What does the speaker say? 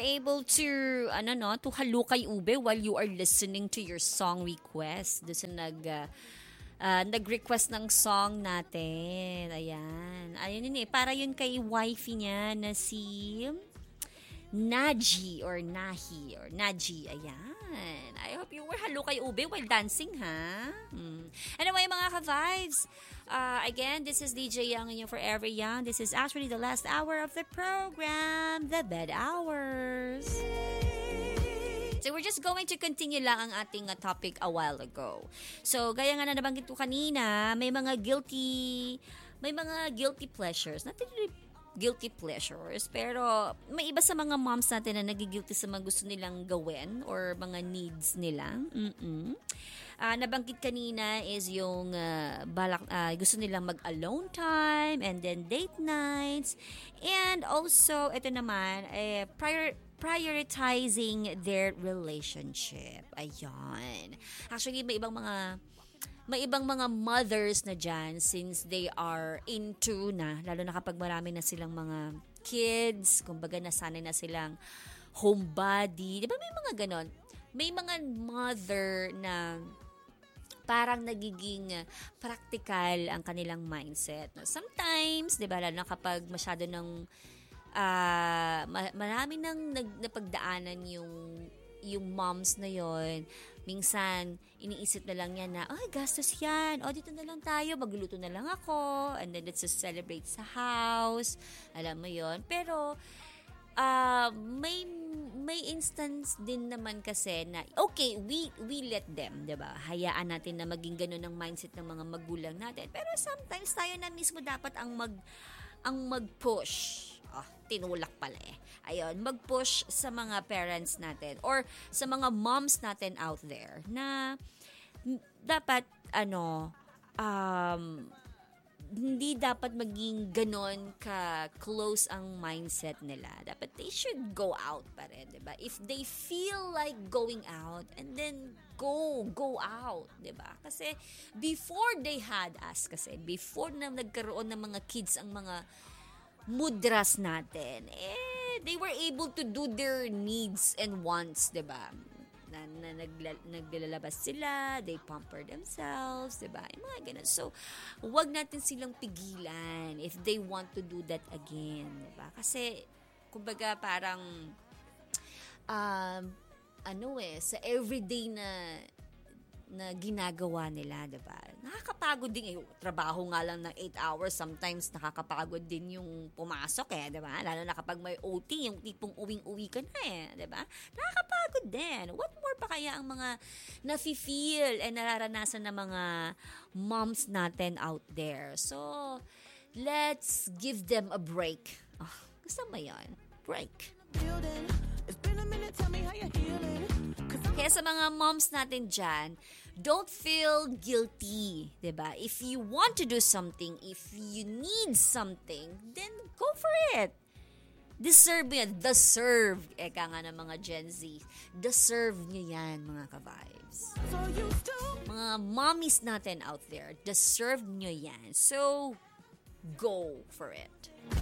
able to, to halukay ube while you are listening to your song request. Doon sa nag-request ng song natin. Ayan. Ayun yun eh. Para yun kay wifey niya na si Naji or Nahi or Naji. Ayan. I hope you were halukay ube while dancing, ha? Anyway, mga ka-vibes, again, this is DJ Young and you're forever young. This is actually the last hour of the program, The Bed Hours. So we're just going to continue lang ang ating topic a while ago. So gaya nga na nabanggit ko kanina, may mga guilty pleasures. Not really guilty pleasures, pero may iba sa mga moms natin na nagigilty sa mga gusto nilang gawin or mga needs nila. Nabanggit kanina is yung gusto nilang mag-alone time and then date nights, and also ito naman prioritizing their relationship. Ayan. Actually, may ibang mga mothers na dyan since they are into na, lalo na kapag marami na silang mga kids, kumbaga nasanay na silang homebody. Di ba may mga ganon? May mga mother na parang nagiging practical ang kanilang mindset. Sometimes, di ba, lalo na kapag masyado ng marami nang napagdaanan yung moms na yon, minsan iniisip na lang yan na, ay, gastos yan, o dito na lang tayo, magluluto na lang ako, and then let's just celebrate sa house, alam mo yon. Pero may instance din naman kasi na okay, we let them, 'di ba? Hayaan natin na maging ganun ang mindset ng mga magulang natin. Pero sometimes tayo na mismo dapat ang mag-push. Tinulak pala eh. Ayun, mag-push sa mga parents natin or sa mga moms natin out there na dapat hindi dapat maging ganon ka-close ang mindset nila. Dapat they should go out pa rin, diba? If they feel like going out, and then go out, diba? Kasi before na nagkaroon ng mga kids ang mga mudras natin, they were able to do their needs and wants, diba? Na naglalabas sila, they pamper themselves, diba? Yung mga ganun. So, wag natin silang pigilan if they want to do that again, diba? Kasi, kumbaga parang, sa everyday na ginagawa nila, diba? Nakakapagod din trabaho nga lang ng 8 hours, sometimes nakakapagod din yung pumasok diba? Lalo na kapag may OT, yung tipong uwing-uwi ka na diba? Nakakapagod din. What more pa kaya ang mga nafe-feel and nararanasan ng mga moms natin out there? So, let's give them a break. Gusto mo yan? Break. Kaya sa mga moms natin dyan, don't feel guilty, diba? If you want to do something, if you need something, then go for it. Deserve yan. Deserve. Eka nga ng mga Gen Z. Deserve nyo yan, mga ka-vibes. Mga mommies natin out there, deserve nyo yan. So, go for it.